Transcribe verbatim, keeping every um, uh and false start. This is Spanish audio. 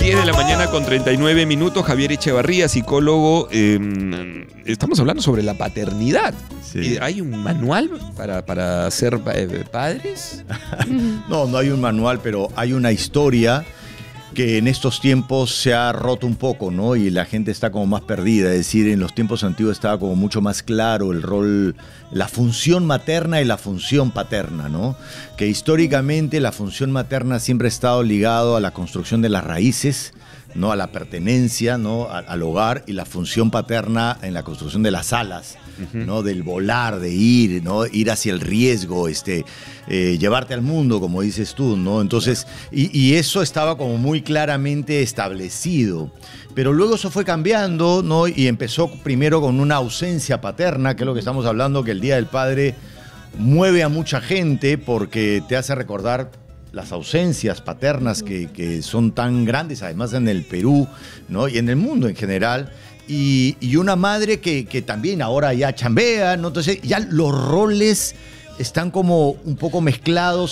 diez de la mañana con treinta y nueve minutos. Javier Echevarría, psicólogo. Eh, estamos hablando sobre la paternidad. Sí. ¿Hay un manual para, para ser padres? No, no hay un manual, pero hay una historia que en estos tiempos se ha roto un poco, ¿no? Y la gente está como más perdida. Es decir, en los tiempos antiguos estaba como mucho más claro el rol, la función materna y la función paterna, ¿no? Que históricamente la función materna siempre ha estado ligado a la construcción de las raíces, ¿no? A la pertenencia, ¿no? A, al hogar, y la función paterna en la construcción de las alas, uh-huh. ¿no? Del volar, de ir, ¿no? Ir hacia el riesgo, este, eh, llevarte al mundo, como dices tú, ¿no? Entonces, y, y eso estaba como muy claramente establecido. Pero luego eso fue cambiando, ¿no? Y empezó primero con una ausencia paterna, que es lo que estamos hablando, que el Día del Padre mueve a mucha gente porque te hace recordar las ausencias paternas que, que son tan grandes, además en el Perú, ¿no? Y en el mundo en general. Y, y una madre que, que también ahora ya chambea, ¿no? Entonces ya los roles están como un poco mezclados.